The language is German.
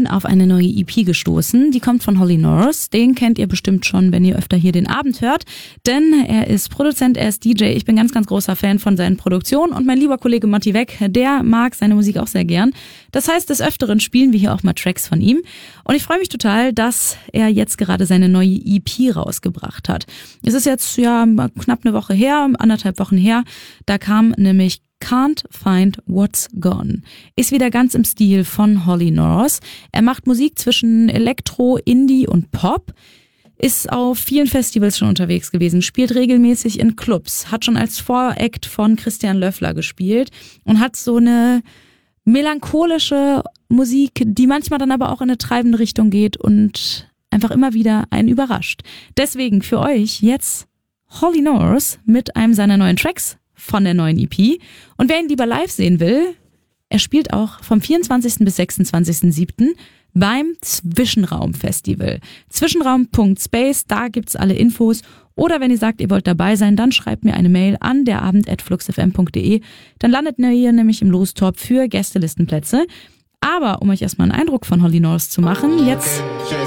bin auf eine neue EP gestoßen. Die kommt von Holly Norris. Den kennt ihr bestimmt schon, wenn ihr öfter hier den Abend hört. Denn er ist Produzent, er ist DJ. Ich bin ganz, ganz großer Fan von seinen Produktionen. Und mein lieber Kollege Motti Weck, der mag seine Musik auch sehr gern. Das heißt, des Öfteren spielen wir hier auch mal Tracks von ihm. Und ich freue mich total, dass er jetzt gerade seine neue EP rausgebracht hat. Es ist jetzt ja knapp eine Woche her, 1,5 Wochen her. Da kam nämlich Can't Find What's Gone. Ist wieder ganz im Stil von Holly Norris. Er macht Musik zwischen Elektro, Indie und Pop. Ist auf vielen Festivals schon unterwegs gewesen, spielt regelmäßig in Clubs, hat schon als Voract von Christian Löffler gespielt und hat so eine melancholische Musik, die manchmal dann aber auch in eine treibende Richtung geht und einfach immer wieder einen überrascht. Deswegen für euch jetzt Holly Norris mit einem seiner neuen Tracks von der neuen EP. Und wer ihn lieber live sehen will, er spielt auch vom 24. bis 26.07. beim Zwischenraum-Festival. Zwischenraum.space, da gibt's alle Infos. Oder wenn ihr sagt, ihr wollt dabei sein, dann schreibt mir eine Mail an derabend@fluxfm.de. Dann landet ihr nämlich im Lostop für Gästelistenplätze. Aber um euch erstmal einen Eindruck von Holly Norris zu machen, jetzt